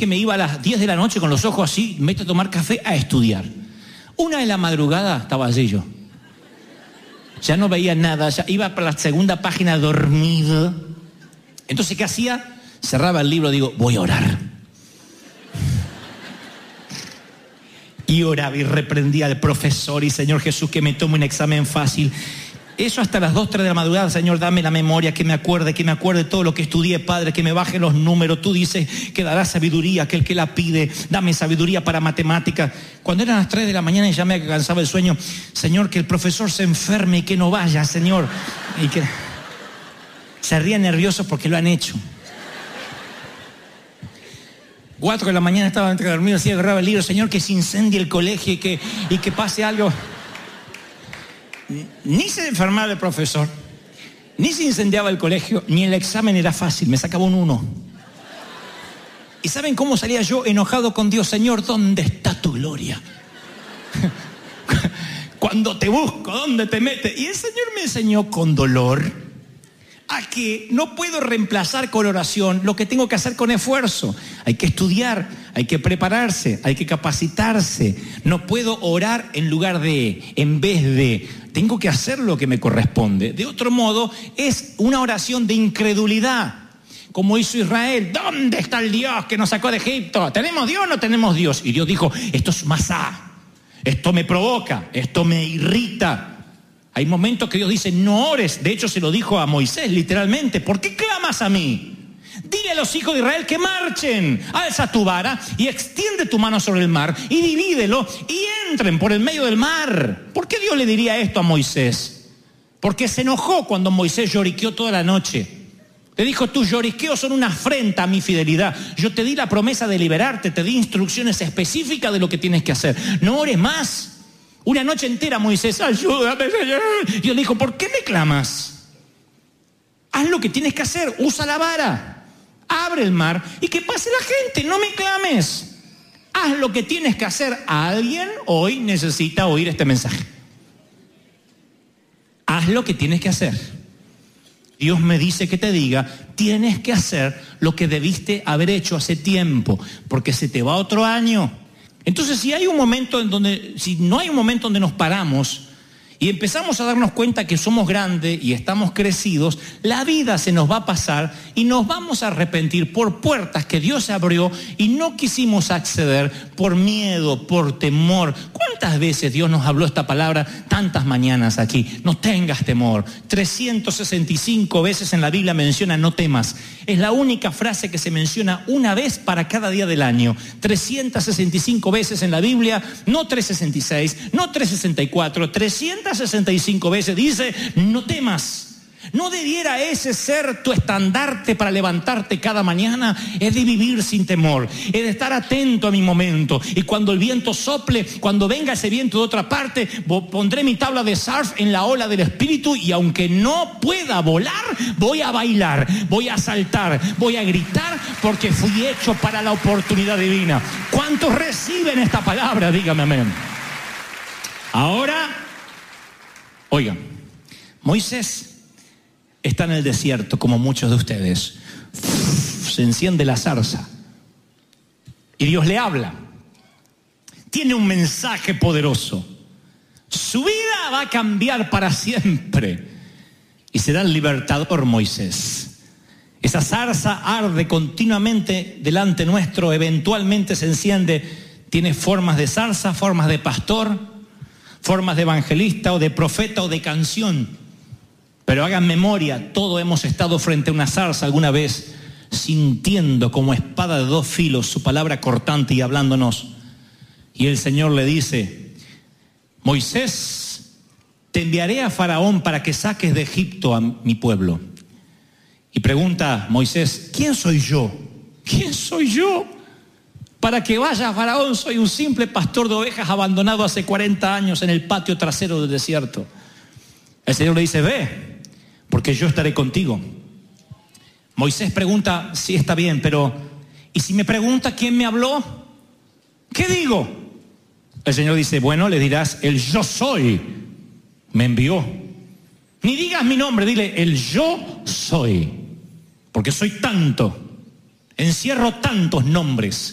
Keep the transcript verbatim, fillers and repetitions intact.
que me iba a las diez de la noche con los ojos así, me meto a tomar café a estudiar. Una de la madrugada estaba allí yo. Ya no veía nada, ya iba para la segunda página dormido. Entonces, ¿qué hacía? Cerraba el libro, digo, voy a orar. Y oraba y reprendía al profesor y Señor Jesús, que me tome un examen fácil. Eso hasta las dos, tres de la madrugada. Señor, dame la memoria, que me acuerde, que me acuerde todo lo que estudié, Padre, que me baje los números. Tú dices que darás sabiduría a aquel que la pide. Dame sabiduría para matemáticas. Cuando eran las tres de la mañana y ya me alcanzaba el sueño, Señor, que el profesor se enferme y que no vaya, Señor. Y que se rían nerviosos porque lo han hecho. Cuatro de la mañana estaba entre dormido, así agarraba el libro, Señor, que se incendie el colegio y que, y que pase algo. Ni se enfermaba el profesor, ni se incendiaba el colegio, ni el examen era fácil, me sacaba un uno. ¿Y saben cómo salía yo enojado con Dios? Señor, ¿dónde está tu gloria? Cuando te busco, ¿dónde te metes? Y el Señor me enseñó con dolor a que no puedo reemplazar con oración lo que tengo que hacer con esfuerzo. Hay que estudiar, hay que prepararse, hay que capacitarse. No puedo orar en lugar de, en vez de. Tengo que hacer lo que me corresponde. De otro modo, es una oración de incredulidad. Como hizo Israel, ¿dónde está el Dios que nos sacó de Egipto? ¿Tenemos Dios o no tenemos Dios? Y Dios dijo, esto es masá, esto me provoca, esto me irrita. Hay momentos que Dios dice, no ores. De hecho, se lo dijo a Moisés literalmente. ¿Por qué clamas a mí? Dile a los hijos de Israel que marchen. Alza tu vara y extiende tu mano sobre el mar y divídelo y entren por el medio del mar. ¿Por qué Dios le diría esto a Moisés? Porque se enojó cuando Moisés lloriqueó toda la noche. Le dijo, tus lloriqueos son una afrenta a mi fidelidad. Yo te di la promesa de liberarte, te di instrucciones específicas de lo que tienes que hacer. No ores más. Una noche entera Moisés, ayúdame, Señor. Y Dios le dijo, ¿por qué me clamas? Haz lo que tienes que hacer, usa la vara, abre el mar y que pase la gente, no me clames. Haz lo que tienes que hacer. Alguien hoy necesita oír este mensaje. Haz lo que tienes que hacer. Dios me dice que te diga, tienes que hacer lo que debiste haber hecho hace tiempo, porque se te va otro año. Entonces, si hay un momento en donde, si no hay un momento donde nos paramos y empezamos a darnos cuenta que somos grandes y estamos crecidos, la vida se nos va a pasar y nos vamos a arrepentir por puertas que Dios abrió y no quisimos acceder por miedo, por temor. ¿Cuántas veces Dios nos habló esta palabra? Tantas mañanas aquí. No tengas temor. trescientas sesenta y cinco veces en la Biblia menciona no temas. Es la única frase que se menciona una vez para cada día del año. trescientas sesenta y cinco veces en la Biblia, no trescientas sesenta y seis, no trescientas sesenta y cuatro, trescientas sesenta y cinco veces dice, no temas. ¿No debiera ese ser tu estandarte para levantarte cada mañana? Es de vivir sin temor, es de estar atento a mi momento. Y cuando el viento sople, cuando venga ese viento de otra parte, pondré mi tabla de surf en la ola del Espíritu y aunque no pueda volar, voy a bailar, voy a saltar, voy a gritar porque fui hecho para la oportunidad divina. ¿Cuántos reciben esta palabra? Dígame amén. Ahora, oigan, Moisés está en el desierto, como muchos de ustedes. Se enciende la zarza y Dios le habla. Tiene un mensaje poderoso. Su vida va a cambiar para siempre y será el libertador Moisés. Esa zarza arde continuamente delante nuestro, eventualmente se enciende. Tiene formas de zarza, formas de pastor, formas de evangelista o de profeta o de canción. Pero hagan memoria, todos hemos estado frente a una zarza alguna vez, sintiendo como espada de dos filos su palabra cortante y hablándonos. Y el Señor le dice, Moisés, te enviaré a Faraón para que saques de Egipto a mi pueblo. Y pregunta Moisés, ¿quién soy yo? ¿Quién soy yo? Para que vaya a Faraón, soy un simple pastor de ovejas abandonado hace cuarenta años en el patio trasero del desierto. El Señor le dice, ve, porque yo estaré contigo. Moisés pregunta, sí, está bien, pero ¿y si me pregunta quién me habló? ¿Qué digo? El Señor dice, bueno, le dirás, el yo soy me envió. Ni digas mi nombre, dile, el yo soy. Porque soy tanto, encierro tantos nombres